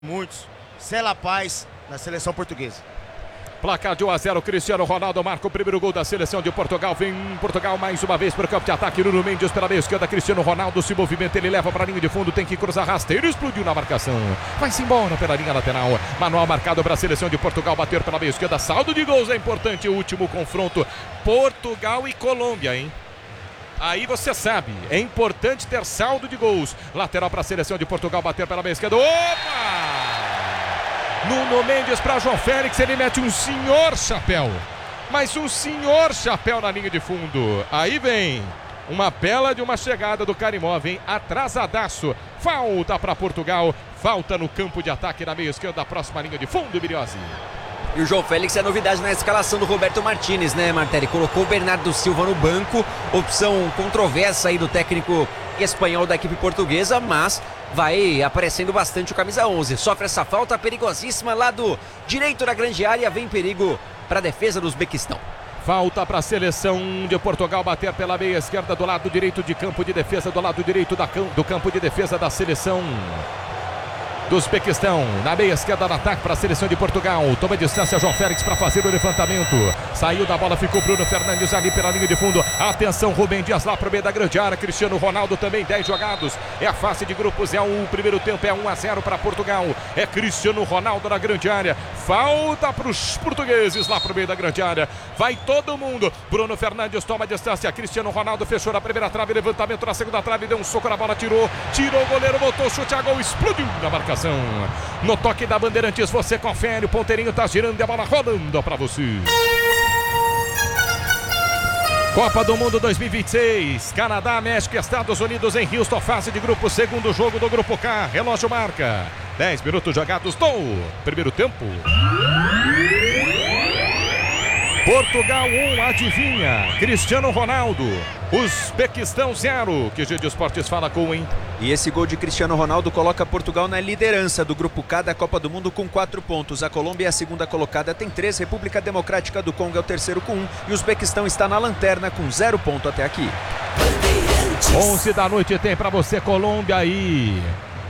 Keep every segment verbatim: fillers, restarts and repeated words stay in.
Muitos. Cela Paz na seleção portuguesa. Placar de um a zero, Cristiano Ronaldo marca o primeiro gol da seleção de Portugal. Vem Portugal mais uma vez para o campo de ataque. Nuno Mendes pela meia esquerda, Cristiano Ronaldo se movimenta, ele leva para a linha de fundo, tem que cruzar rasteiro, explodiu na marcação. Vai-se embora pela linha lateral. Manual marcado para a seleção de Portugal, bater pela meia esquerda. Saldo de gols é importante, o último confronto. Portugal e Colômbia, hein? Aí você sabe, é importante ter saldo de gols. Lateral para a seleção de Portugal, bater pela meia esquerda. Opa! Nuno Mendes para João Félix, ele mete um senhor chapéu. Mas um senhor chapéu na linha de fundo. Aí vem uma bela de uma chegada do Karimov, hein? Atrasadaço. Falta para Portugal. Falta no campo de ataque na meia esquerda, da próxima linha de fundo, Miriose. E o João Félix é novidade na escalação do Roberto Martínez, né, Martelli? Colocou o Bernardo Silva no banco, opção controversa aí do técnico espanhol da equipe portuguesa, mas vai aparecendo bastante o camisa onze. Sofre essa falta perigosíssima lá do direito da grande área, vem perigo para a defesa do Uzbequistão. Falta para a seleção de Portugal bater pela meia esquerda do lado direito de campo de defesa, do lado direito da, do campo de defesa da seleção do Uzbequistão. Na meia esquerda do ataque para a seleção de Portugal. Toma distância João Félix para fazer o levantamento. Saiu da bola, ficou Bruno Fernandes ali pela linha de fundo. Atenção, Rubem Dias lá para o meio da grande área. Cristiano Ronaldo também, dez jogados. É a fase de grupos, é o primeiro tempo, é um a zero para Portugal. É Cristiano Ronaldo na grande área. Falta para os portugueses lá para o meio da grande área. Vai todo mundo. Bruno Fernandes toma distância. Cristiano Ronaldo fechou na primeira trave, levantamento na segunda trave, deu um soco na bola, tirou. Tirou o goleiro, botou chute a gol, explodiu na marcação. No toque da Bandeirantes você confere, o ponteirinho tá girando e a bola rolando para você. Copa do Mundo dois mil e vinte e seis, Canadá, México e Estados Unidos em Houston, fase de grupo, segundo jogo do grupo K, relógio marca dez minutos jogados no primeiro tempo. Portugal um, adivinha, Cristiano Ronaldo. Uzbequistão zero, que G de Esportes fala com, hein? E esse gol de Cristiano Ronaldo coloca Portugal na liderança do grupo K da Copa do Mundo com quatro pontos. A Colômbia é a segunda colocada, tem três. República Democrática do Congo é o terceiro com um. E o Uzbequistão está na lanterna com zero ponto até aqui. onze da noite tem para você Colômbia aí.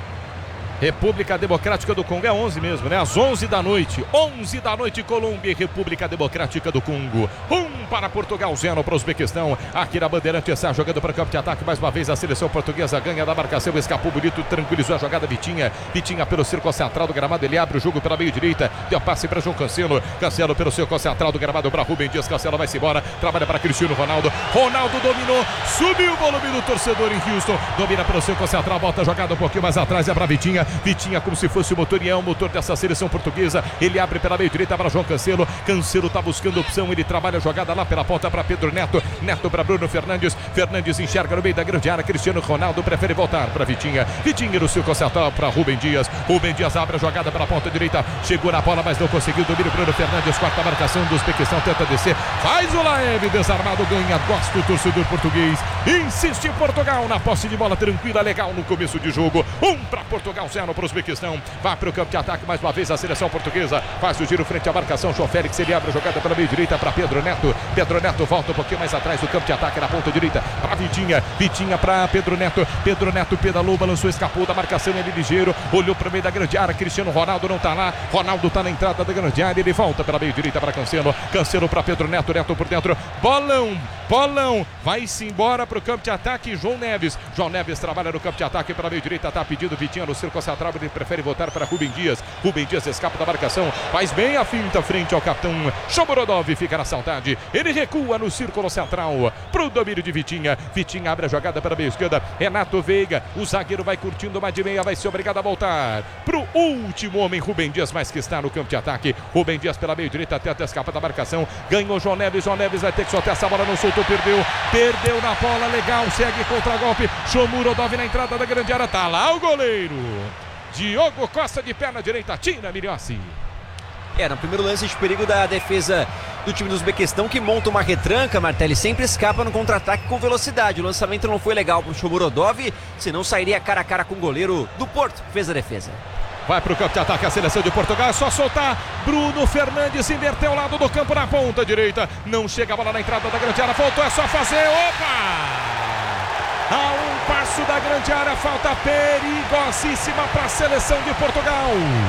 República Democrática do Congo, é onze mesmo, né? Às onze da noite, onze da noite, Colômbia e República Democrática do Congo. Um para Portugal, zero para o Uzbequistão. Aqui na Bandeirante está jogando para o campo de ataque. Mais uma vez a seleção portuguesa ganha da marcação, escapou bonito, tranquilizou a jogada. Vitinha, Vitinha pelo círculo central do gramado, ele abre o jogo pela meio direita, deu passe para João Cancelo. Cancelo pelo círculo central do gramado para Rubem Dias. Cancelo vai-se embora, trabalha para Cristiano Ronaldo. Ronaldo dominou, subiu o volume do torcedor em Houston. Domina pelo círculo central, volta a jogada um pouquinho mais atrás, é para Vitinha. Vitinha como se fosse o motorião, o motor dessa seleção portuguesa. Ele abre pela meio direita para João Cancelo. Cancelo está buscando opção, ele trabalha a jogada lá pela ponta para Pedro Neto. Neto para Bruno Fernandes. Fernandes enxerga no meio da grande área. Cristiano Ronaldo prefere voltar para Vitinha. Vitinha no círculo central para Rubem Dias. Rubem Dias abre a jogada pela ponta direita. Chegou na bola, mas não conseguiu. Domina Bruno Fernandes. Quarta marcação do Uzbequistão, tenta descer. Faz o Laeve, desarmado, ganha. Gosta o torcedor português. Insiste em Portugal na posse de bola tranquila, legal no começo de jogo. Um para Portugal, zero para os Uzbequistão. Vai para o campo de ataque mais uma vez a seleção portuguesa. Faz o giro frente à marcação. João Félix, ele abre a jogada pela meio direita para Pedro Neto. Pedro Neto volta um pouquinho mais atrás do campo de ataque na ponta direita para Vitinha. Vitinha para Pedro Neto. Pedro Neto pedalou, balançou, escapou da marcação. Ele ligeiro, olhou para o meio da grande área. Cristiano Ronaldo não está lá. Ronaldo está na entrada da grande área. Ele volta pela meio direita para Cancelo. Cancelo para Pedro Neto. Neto por dentro. Bolão, bolão. Vai-se embora para o campo de ataque. João Neves. João Neves trabalha no campo de ataque pela meio direita. Está pedindo Vitinha no círculo central. Ele prefere voltar para Rubem Dias. Rubem Dias escapa da marcação. Faz bem a finta frente ao capitão Shomurodov. Fica na saudade. Ele recua no círculo central para o domínio de Vitinha. Vitinha abre a jogada pela meia esquerda. Renato Veiga. O zagueiro vai curtindo uma de meia. Vai ser obrigado a voltar para o último homem. Rubem Dias, mais que está no campo de ataque. Rubem Dias pela meio direita. Tenta escapar da marcação. Ganhou João Neves. João Neves vai ter que soltar essa bola. Não soltou, perdeu. Perdeu na bola. Legal. Segue contra golpe. Shomurodov na entrada da grande área. Tá lá o goleiro. Diogo Costa de perna direita, tira Miriossi. É, no primeiro lance de perigo da defesa do time do Uzbequistão, que monta uma retranca, Martelli, sempre escapa no contra-ataque com velocidade. O lançamento não foi legal para o Shomurodov, senão sairia cara a cara com o goleiro do Porto, que fez a defesa. Vai para o campo de ataque a seleção de Portugal, é só soltar. Bruno Fernandes inverteu o lado do campo na ponta direita. Não chega a bola na entrada da grande área, faltou, é só fazer. Opa! A um passo da grande área, falta perigosíssima para a seleção de Portugal.